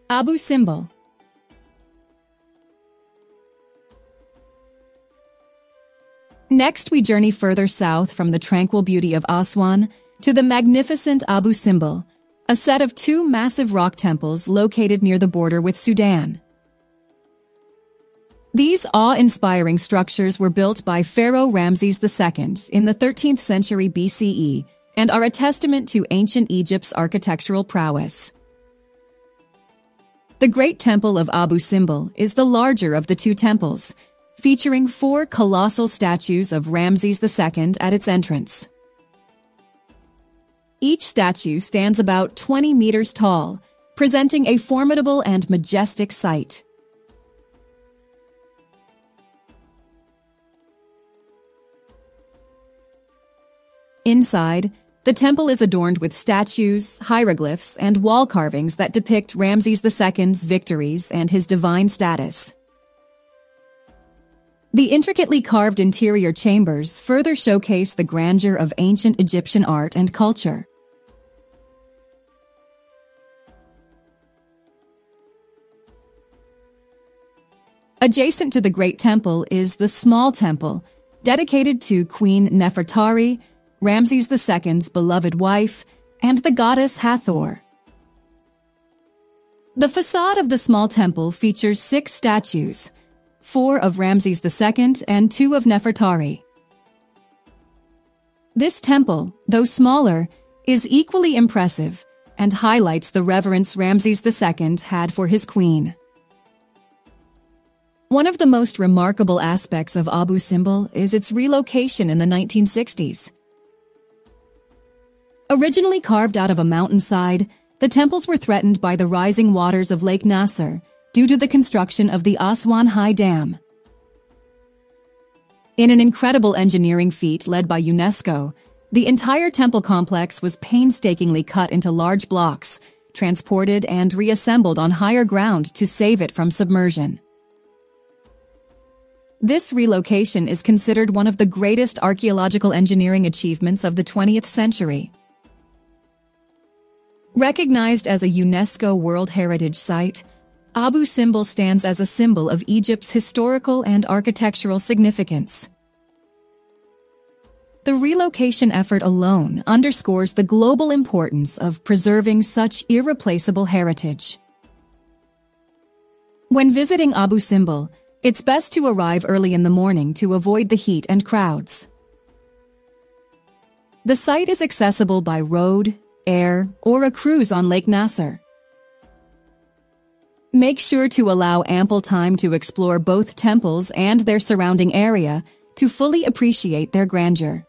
Abu Simbel. Next, we journey further south from the tranquil beauty of Aswan to the magnificent Abu Simbel, a set of two massive rock temples located near the border with Sudan. These awe-inspiring structures were built by Pharaoh Ramses II in the 13th century BCE and are a testament to ancient Egypt's architectural prowess. The Great Temple of Abu Simbel is the larger of the two temples, featuring 4 colossal statues of Ramses II at its entrance. Each statue stands about 20 meters tall, presenting a formidable and majestic sight. Inside, the temple is adorned with statues, hieroglyphs, and wall carvings that depict Ramses II's victories and his divine status. The intricately carved interior chambers further showcase the grandeur of ancient Egyptian art and culture. Adjacent to the Great Temple is the Small Temple, dedicated to Queen Nefertari, Ramses II's beloved wife, and the goddess Hathor. The facade of the Small Temple features 6 statues, 4 of Ramses II and 2 of Nefertari. This temple, though smaller, is equally impressive and highlights the reverence Ramses II had for his queen. One of the most remarkable aspects of Abu Simbel is its relocation in the 1960s. Originally carved out of a mountainside, the temples were threatened by the rising waters of Lake Nasser due to the construction of the Aswan High Dam. In an incredible engineering feat led by UNESCO, the entire temple complex was painstakingly cut into large blocks, transported and reassembled on higher ground to save it from submersion. This relocation is considered one of the greatest archaeological engineering achievements of the 20th century. Recognized as a UNESCO World Heritage Site, Abu Simbel stands as a symbol of Egypt's historical and architectural significance. The relocation effort alone underscores the global importance of preserving such irreplaceable heritage. When visiting Abu Simbel, it's best to arrive early in the morning to avoid the heat and crowds. The site is accessible by road, air, or a cruise on Lake Nasser. Make sure to allow ample time to explore both temples and their surrounding area to fully appreciate their grandeur.